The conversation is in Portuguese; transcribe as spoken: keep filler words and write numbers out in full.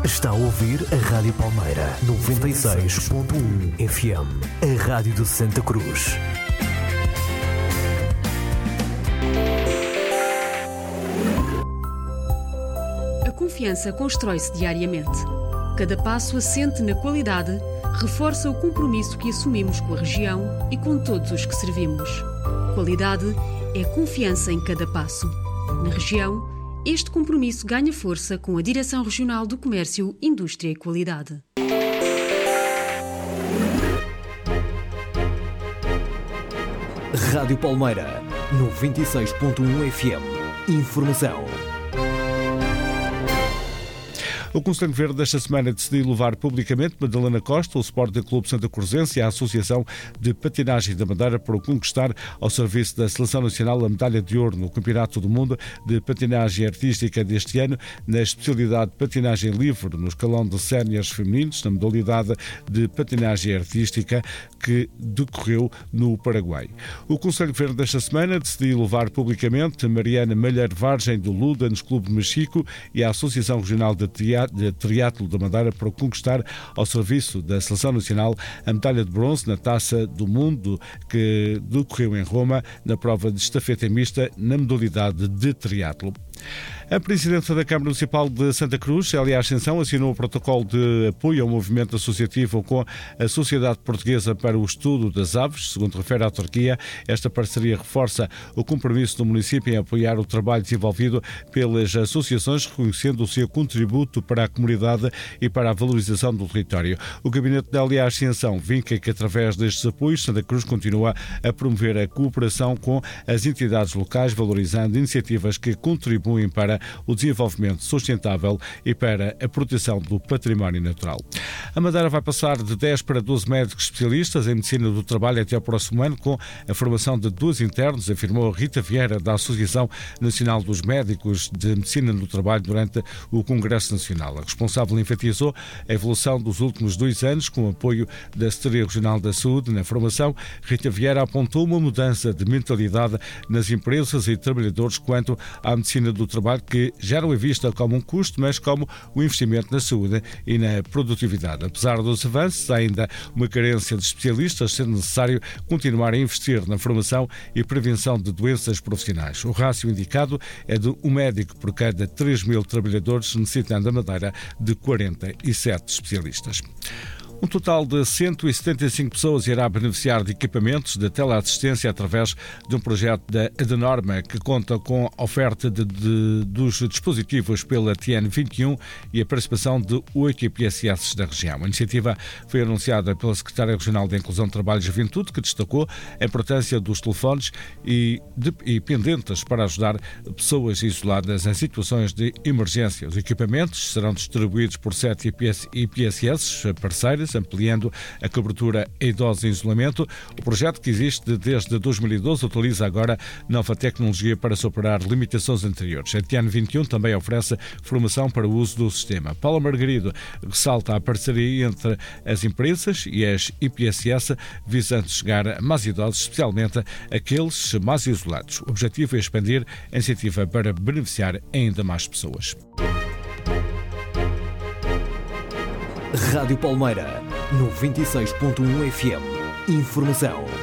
Está a ouvir a Rádio Palmeira, noventa e seis ponto um F M, a Rádio de Santa Cruz. A confiança constrói-se diariamente. Cada passo assente na qualidade reforça o compromisso que assumimos com a região e com todos os que servimos. Qualidade é confiança em cada passo. Na região, este compromisso ganha força com a Direção Regional do Comércio, Indústria e Qualidade. Rádio Palmeira, noventa e seis ponto um F M. Informação. O Conselho Verde desta semana decidiu levar publicamente Madalena Costa, o Sporting Clube Santa Cruzense e a Associação de Patinagem da Madeira para conquistar ao serviço da Seleção Nacional a medalha de ouro no Campeonato do Mundo de Patinagem Artística deste ano, na especialidade de patinagem livre no escalão de séniores femininos, na modalidade de patinagem artística que decorreu no Paraguai. O Conselho Verde desta semana decidiu levar publicamente Mariana Malheiro Vargem do Ludens Clube de Mexico e a Associação Regional de Teatro de triatlo da Madeira para conquistar ao serviço da Seleção Nacional a medalha de bronze na Taça do Mundo que decorreu em Roma na prova de estafeta mista na modalidade de triatlo. A Presidenta da Câmara Municipal de Santa Cruz, Célia Ascensão, assinou o protocolo de apoio ao movimento associativo com a Sociedade Portuguesa para o Estudo das Aves. Segundo refere a autarquia, esta parceria reforça o compromisso do município em apoiar o trabalho desenvolvido pelas associações, reconhecendo o seu contributo para a comunidade e para a valorização do território. O Gabinete de Célia Ascensão vinca que, através destes apoios, Santa Cruz continua a promover a cooperação com as entidades locais, valorizando iniciativas que contribuem para o desenvolvimento sustentável e para a proteção do património natural. A Madeira vai passar de dez para doze médicos especialistas em medicina do trabalho até ao próximo ano, com a formação de dois internos, afirmou Rita Vieira, da Associação Nacional dos Médicos de Medicina do Trabalho, durante o Congresso Nacional. A responsável enfatizou a evolução dos últimos dois anos com o apoio da Secretaria Regional da Saúde na formação. Rita Vieira apontou uma mudança de mentalidade nas empresas e trabalhadores quanto à medicina do trabalho, que já não é vista como um custo, mas como um investimento na saúde e na produtividade. Apesar dos avanços, há ainda uma carência de especialistas, sendo necessário continuar a investir na formação e prevenção de doenças profissionais. O rácio indicado é de um médico por cada três mil trabalhadores, necessitando a Madeira de quarenta e sete especialistas. Um total de cento e setenta e cinco pessoas irá beneficiar de equipamentos de teleassistência através de um projeto da Edenorma, que conta com a oferta de, de, dos dispositivos pela T N vinte e um e a participação de oito I P S S da região. A iniciativa foi anunciada pela Secretária Regional de Inclusão, Trabalho e Juventude, que destacou a importância dos telefones e, de, e pendentes para ajudar pessoas isoladas em situações de emergência. Os equipamentos serão distribuídos por sete I P S S parceiras, ampliando a cobertura a idosos em isolamento. O projeto, que existe desde dois mil e doze, utiliza agora nova tecnologia para superar limitações anteriores. A T N vinte e um também oferece formação para o uso do sistema. Paula Margarido ressalta a parceria entre as empresas e as I P S S, visando chegar a mais idosos, especialmente aqueles mais isolados. O objetivo é expandir a iniciativa para beneficiar ainda mais pessoas. Rádio Palmeira, noventa e seis ponto um F M. Informação.